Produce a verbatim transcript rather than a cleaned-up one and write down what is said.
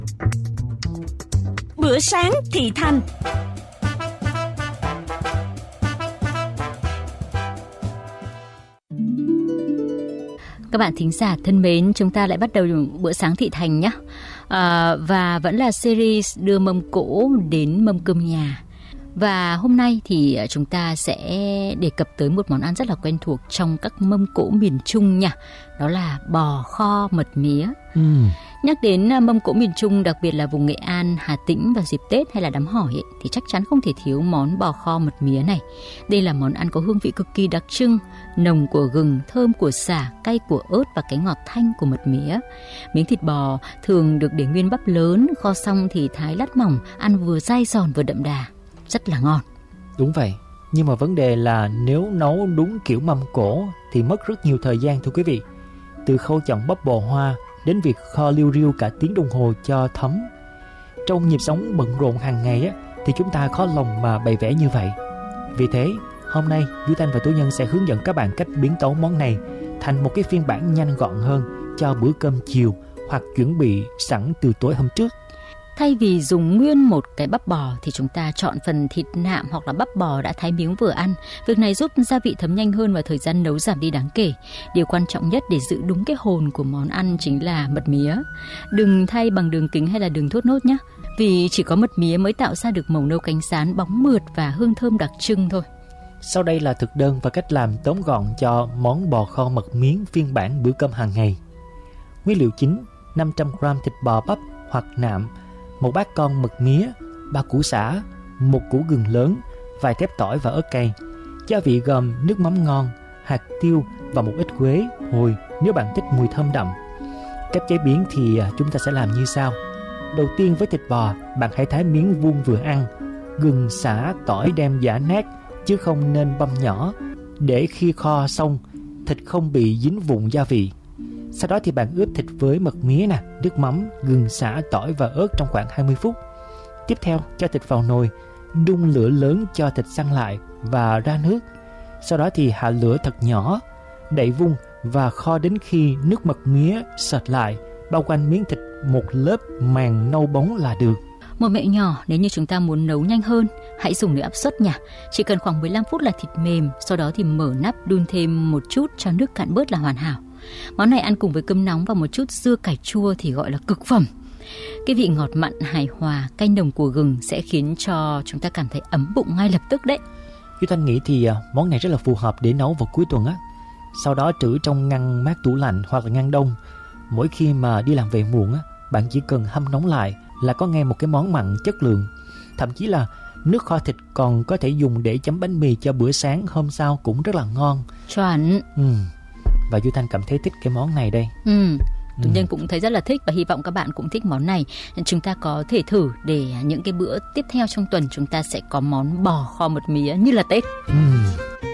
Bữa sáng thị thành. Các bạn thính giả thân mến, chúng ta lại bắt đầu bữa sáng thị thành nhé. À, và vẫn là series đưa mâm cỗ đến mâm cơm nhà. Và hôm nay thì chúng ta sẽ đề cập tới một món ăn rất là quen thuộc trong các mâm cỗ miền Trung nha. Đó là bò kho mật mía. Ừ. Nhắc đến mâm cỗ miền Trung, đặc biệt là vùng Nghệ An, Hà Tĩnh vào dịp Tết hay là đám hỏi ấy, thì chắc chắn không thể thiếu món bò kho mật mía này. Đây là món ăn có hương vị cực kỳ đặc trưng, nồng của gừng, thơm của sả, cay của ớt và cái ngọt thanh của mật mía. Miếng thịt bò thường được để nguyên bắp lớn, kho xong thì thái lát mỏng, ăn vừa dai giòn vừa đậm đà, rất là ngon. Đúng vậy, nhưng mà vấn đề là nếu nấu đúng kiểu mâm cỗ thì mất rất nhiều thời gian thưa quý vị. Từ khâu chọn bắp bò hoa đến việc kho liu riu cả tiếng đồng hồ cho thấm. Trong nhịp sống bận rộn hàng ngày á, thì chúng ta khó lòng mà bày vẽ như vậy. Vì thế, hôm nay Duy Thanh và Tú Nhân sẽ hướng dẫn các bạn cách biến tấu món này thành một cái phiên bản nhanh gọn hơn cho bữa cơm chiều hoặc chuẩn bị sẵn từ tối hôm trước. Thay vì dùng nguyên một cái bắp bò thì chúng ta chọn phần thịt nạm hoặc là bắp bò đã thái miếng vừa ăn. Việc này giúp gia vị thấm nhanh hơn và thời gian nấu giảm đi đáng kể. Điều quan trọng nhất để giữ đúng cái hồn của món ăn chính là mật mía. Đừng thay bằng đường kính hay là đường thốt nốt nhé. Vì chỉ có mật mía mới tạo ra được màu nâu cánh sán, bóng mượt và hương thơm đặc trưng thôi. Sau đây là thực đơn và cách làm tóm gọn cho món bò kho mật miếng phiên bản bữa cơm hàng ngày. Nguyên liệu chính: năm trăm gam thịt bò bắp hoặc nạm, một bát con mật mía, ba củ sả, một củ gừng lớn, vài thép tỏi và ớt cay. Gia vị gồm nước mắm ngon, hạt tiêu và một ít quế, hồi nếu bạn thích mùi thơm đậm. Cách chế biến thì chúng ta sẽ làm như sau. Đầu tiên với thịt bò, bạn hãy thái miếng vuông vừa ăn. Gừng, sả, tỏi đem giã nát chứ không nên băm nhỏ, để khi kho xong thịt không bị dính vụn gia vị. Sau đó thì bạn ướp thịt với mật mía nè, nước mắm, gừng, sả, tỏi và ớt trong khoảng hai mươi phút. Tiếp theo, cho thịt vào nồi, đun lửa lớn cho thịt săn lại và ra nước. Sau đó thì hạ lửa thật nhỏ, đậy vung và kho đến khi nước mật mía sệt lại, bao quanh miếng thịt một lớp màng nâu bóng là được. Một mẹo nhỏ nếu như chúng ta muốn nấu nhanh hơn, hãy dùng nồi áp suất nha. Chỉ cần khoảng mười lăm phút là thịt mềm, sau đó thì mở nắp đun thêm một chút cho nước cạn bớt là hoàn hảo. Món này ăn cùng với cơm nóng và một chút dưa cải chua thì gọi là cực phẩm. Cái vị ngọt mặn hài hòa, cay nồng của gừng sẽ khiến cho chúng ta cảm thấy ấm bụng ngay lập tức đấy. Duy Thanh nghĩ thì món này rất là phù hợp để nấu vào cuối tuần á. Sau đó trữ trong ngăn mát tủ lạnh hoặc là ngăn đông. Mỗi khi mà đi làm về muộn á, bạn chỉ cần hâm nóng lại là có ngay một cái món mặn chất lượng. Thậm chí là nước kho thịt còn có thể dùng để chấm bánh mì cho bữa sáng hôm sau cũng rất là ngon. Chuẩn. Ừ. Và Duy Thanh cảm thấy thích cái món này đây. Ừ. Tú Ừ. Nhân cũng thấy rất là thích và hy vọng các bạn cũng thích món này. Chúng ta có thể thử để những cái bữa tiếp theo trong tuần chúng ta sẽ có món bò kho mật mía như là Tết. Ừ.